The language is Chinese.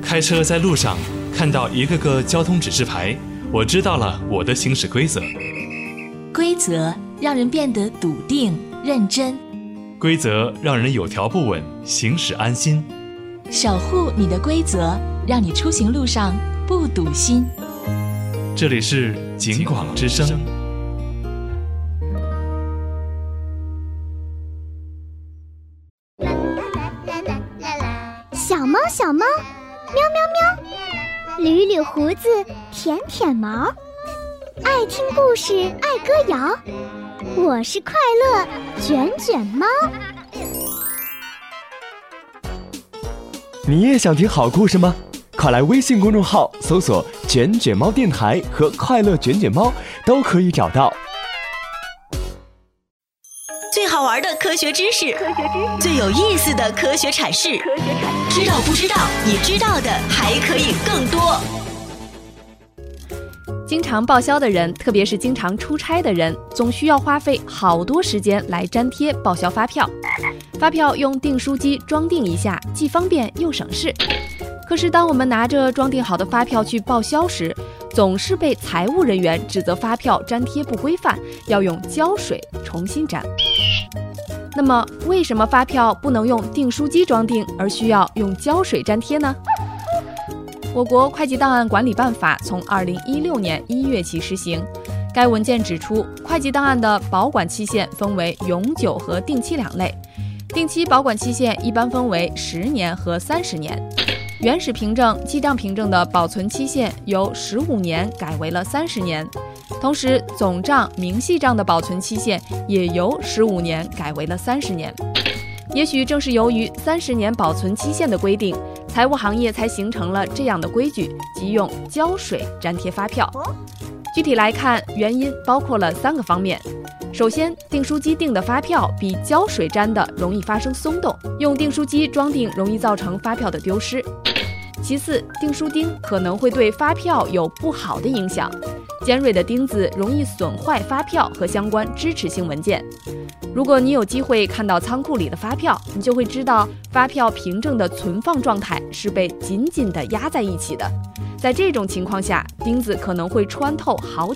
开车在路上看到一个个交通指示牌，我知道了我的行驶规则。 规则让人变得笃定认真， 规则让人有条不紊，行驶安心。 守护你的规则，让你出行路上不堵心。 这里是警广之声。 小猫小猫，喵喵喵，捋捋胡子，舔舔毛，爱听故事，爱歌谣。我是快乐卷卷猫。 你也想听好故事吗？快来微信公众号搜索“卷卷猫电台”和“快乐卷卷猫”，都可以找到。 最好玩的科学知识，最有意思的科学阐释，知道不知道？你知道的还可以更多。 经常报销的人，特别是经常出差的人，总需要花费好多时间来粘贴报销发票。发票用订书机装订一下，既方便又省事。可是当我们拿着装订好的发票去报销时，总是被财务人员指责发票粘贴不规范，要用胶水重新粘。那么为什么发票不能用订书机装订，而需要用胶水粘贴呢？我国会计档案管理办法从2016年1月起施行。该文件指出，会计档案的保管期限分为永久和定期两类。定期保管期限一般分为10年和30年。原始凭证、记账凭证的保存期限由15年改为了30年。同时，总账、明细账的保存期限也由15年改为了30年。也许正是由于30年保存期限的规定，财务行业才形成了这样的规矩，即用胶水粘贴发票。具体来看，原因包括了3个方面。首先，订书机订的发票比胶水粘的容易发生松动，用订书机装订容易造成发票的丢失。其次，订书钉可能会对发票有不好的影响，尖锐的钉子容易损坏发票和相关支持性文件。如果你有机会看到仓库里的发票，你就会知道发票凭证的存放状态是被紧紧地压在一起的。在这种情况下，钉子可能会穿透好